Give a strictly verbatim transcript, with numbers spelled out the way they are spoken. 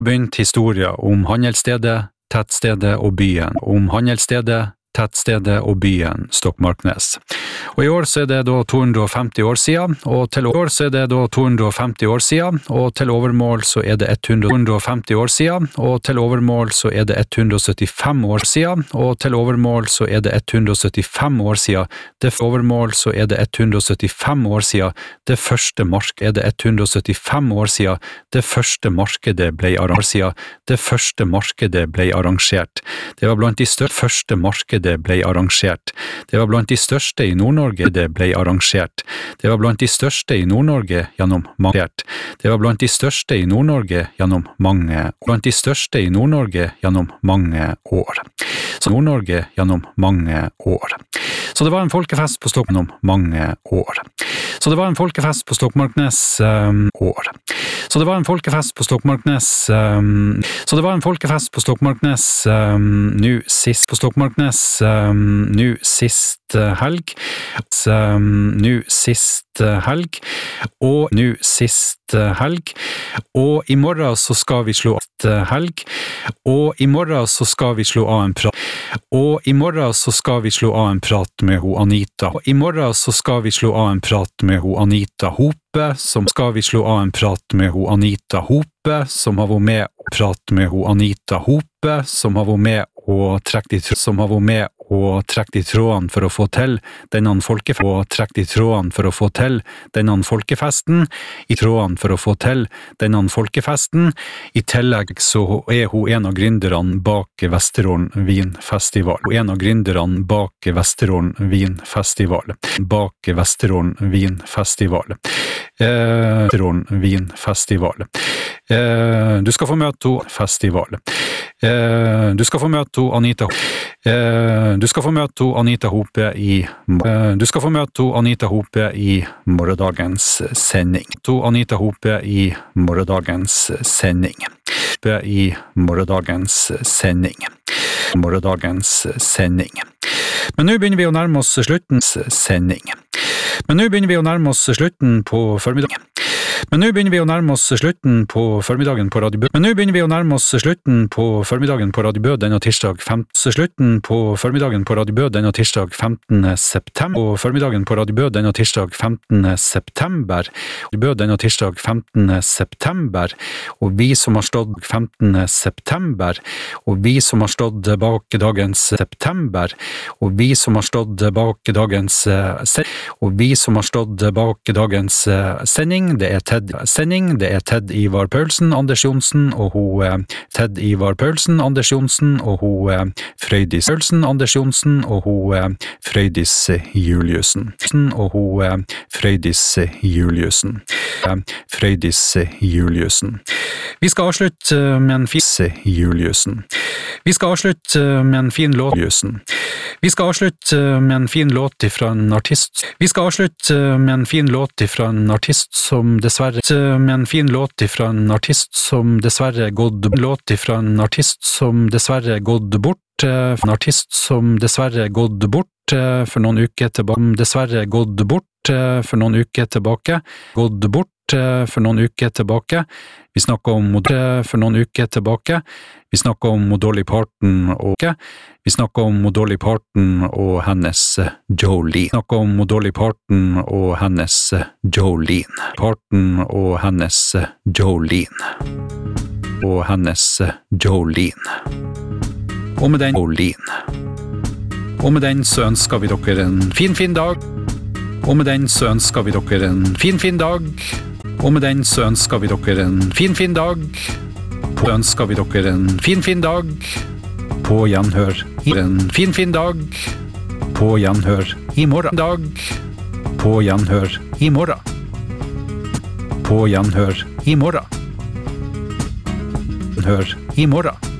Begynt historia om handelsstedet, tettstedet og byen, om handelsstedet, tettstedet og byen Stokmarknes. Og i år så er det da to hundre og femti år siden, og til år så er det da to hundre og femti år siden, og til overmål så er det hundre og femti år siden, og til overmål så er det hundre og syttifem år siden, og til overmål så er det hundre og syttifem år siden, det overmål så er det hundre og syttifem år siden, det første mark er det hundre og syttifem år siden, det første markedet ble arrangert, det første markedet ble arrangert. Det var blant de største første markedet det ble arrangert. Det var blant de største i Nord-Norge det ble arrangert. Det var blant de største i Nord-Norge gjennom mange år. Det var blant de største i Nord-Norge gjennom mange blant de største i Nord-Norge gjennom mange år. Så Nord-Norge gjennom mange år. Så det var en folkefest på Stokmarknes gjennom mange år. Så det var en folkefest på Stokmarknes um, år. Så det var en folkefest på Stokmarknes um, Så det var en folkefest på Stokmarknes um, nå sist på Stokmarknes um, nå sist uh, helg um, nå sist uh, helg og nå sist uh, helg og i morgen så skal vi slå av uh, helg og i morgen så skal vi slå av en prat og i morgen så skal vi slå av en prat med ho Anita og i morgen så skal vi slå av en prat med ho Anita Hope som skal vi slå av en prat med ho Anita Hope som har vært med og prat med ho Anita Hope som har vært med og trekt i som har vært med og trekt i trådene for å få til denne folkefesten og trekt i trådene for å få til denne folkefesten i trådene for å få til denne folkefesten i tillegg så er hun en av gründerne bak Vesterålen Vinfestival og en av gründerne bak Vesterålen Vinfestival bak Vesterålen Vinfestival eh, Vesterålen Vinfestival eh, du skal få møte henne festival eh, du skal få møte henne Anita eh, du skal få møte henne Anita Hope i eh, du skal få møte henne Anita Hope i morgendagens sending to Anita Hope i morgendagens sending i morgendagens sending morgendagens sending men nå begynner vi å nærme oss slutten sending men nå begynner vi å nærme oss slutten på formiddagen Men nå begynner vi å nærme oss slutten på formiddagen på Radio Bø. Men nå begynner vi å nærme oss slutten på formiddagen på Radio Bø denne tirsdag femtende slutten på formiddagen på Radio Bø denne tirsdag femtende september og formiddagen på Radio Bø denne tirsdag femtende september. Radio Bø denne tirsdag femtende september og vi som har stått femtende september og vi som har stått bak dagens september og vi som har stått bak dagens og vi som har stått bak dagens sending det er Ted sending, det er Ted Ivar Paulsen, Anders Jonsen, og hun Ted Ivar Paulsen, Anders Jonsen, og hun Frøydis Paulsen, Anders Jonsen, og hun Frøydis Juliussen, og hun Frøydis Juliussen, Frøydis Juliussen. Vi skal avslutte med en fin Juliussen. Vi skal avslutte med en fin låt Juliussen. Vi skal avslutte med en fin låt fra en artist. Vi skal avslutte med en fin låt fra en artist som dessverre med en fin låt fra en artist som dessverre gått låt fra en artist som dessverre gått bort en artist som dessverre gått bort for noen uker tilbake dessverre gått bort for noen uker tilbake gått bort for noen uker tilbake vi snakker om for noen uker tilbake vi snakker om Dolly Parton og vi snakker om Dolly Parton og hennes Jolene vi snakker om Dolly Parton og hennes Jolene Parton og hennes Jolene og hennes Jolene og med den Jolene og med den så ønsker vi dere en fin fin dag og med den så ønsker vi dere en fin fin dag og med den så ønsker vi dere en fin fin dag på ønsker vi dere en fin fin dag på gjenhør i en fin fin dag på gjenhør i morgen dag på gjenhør i morgen på gjenhør i morgen hør i morgen